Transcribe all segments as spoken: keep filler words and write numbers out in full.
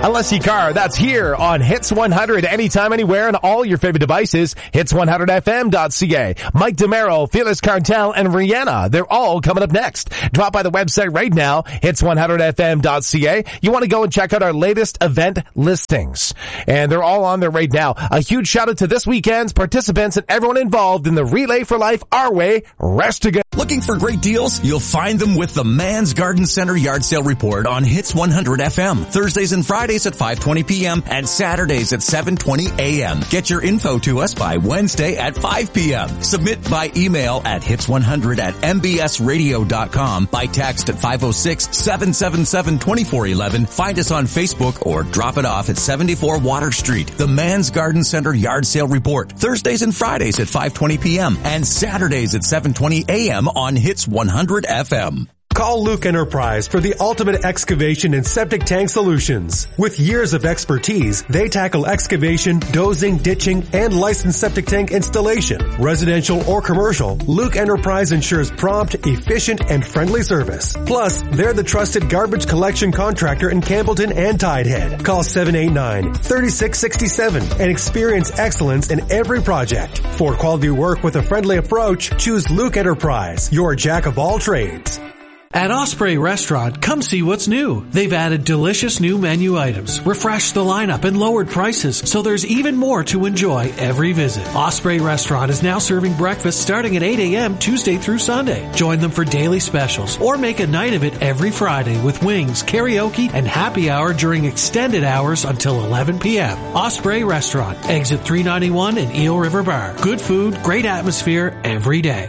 Alessi Carr, that's here on Hits one hundred anytime, anywhere, and all your favorite devices. hits one hundred f m dot c a. Mike DeMero, Felix Cartel, and Rihanna, they're all coming up next. Drop by the website right now, hits one hundred f m dot c a. You want to go and check out our latest event listings. And they're all on there right now. A huge shout out to this weekend's participants and everyone involved in the Relay for Life Our Way Rest to Go. Looking for great deals? You'll find them with the Man's Garden Center Yard Sale Report on Hits one hundred F M. Thursdays and Fridays at five twenty p.m. and Saturdays at seven twenty a.m. Get your info to us by Wednesday at five p.m. Submit by email at hits one hundred at m b s radio dot com, by text at five oh six, seven seven seven, two four one one. Find us on Facebook or drop it off at seventy-four Water Street. The Man's Garden Center Yard Sale Report. Thursdays and Fridays at five twenty p.m. and Saturdays at seven twenty a.m. on Hits one hundred F M. Call Luke Enterprise for the ultimate excavation and septic tank solutions. With years of expertise, they tackle excavation, dozing, ditching, and licensed septic tank installation. Residential or commercial, Luke Enterprise ensures prompt, efficient, and friendly service. Plus, they're the trusted garbage collection contractor in Campbellton and Tidehead. Call seven eight nine, three six six seven and experience excellence in every project. For quality work with a friendly approach, choose Luke Enterprise, your jack of all trades. At Osprey Restaurant, come see what's new. They've added delicious new menu items, refreshed the lineup, and lowered prices, so there's even more to enjoy every visit. Osprey Restaurant is now serving breakfast starting at eight a.m. Tuesday through Sunday. Join them for daily specials, or make a night of it every Friday with wings, karaoke, and happy hour during extended hours until eleven p.m. Osprey Restaurant, exit three ninety-one in Eel River Bar. Good food, great atmosphere every day.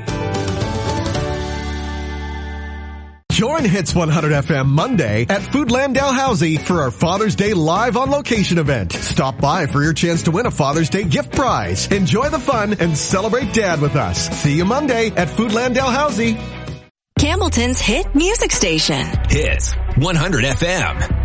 Join Hits one hundred F M Monday at Foodland Dalhousie for our Father's Day live on location event. Stop by for your chance to win a Father's Day gift prize. Enjoy the fun and celebrate Dad with us. See you Monday at Foodland Dalhousie. Campbellton's hit music station. Hits one hundred F M.